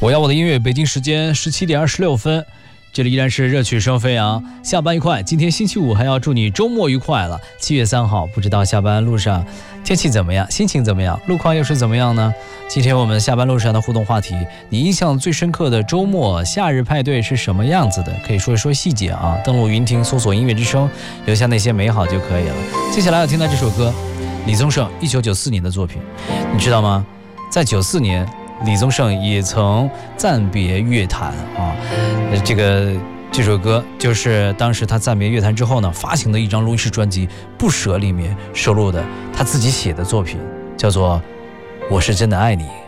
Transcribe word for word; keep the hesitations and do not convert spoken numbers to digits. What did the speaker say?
我要我的音乐，北京时间十七点二十六分，这里依然是热曲声飞扬，下班愉快。今天星期五，还要祝你周末愉快了。七月三号，不知道下班路上天气怎么样，心情怎么样，路况又是怎么样呢？今天我们下班路上的互动话题，你印象最深刻的周末夏日派对是什么样子的？可以说一说细节啊。登录云听，搜索音乐之声，留下那些美好就可以了。接下来要听到这首歌，李宗盛一九九四年的作品，你知道吗？在九四年。李宗盛也曾暂别乐坛啊，这个这首歌就是当时他暂别乐坛之后呢，发行的一张录音室专辑《不舍》里面收录的他自己写的作品，叫做《我是真的爱你》。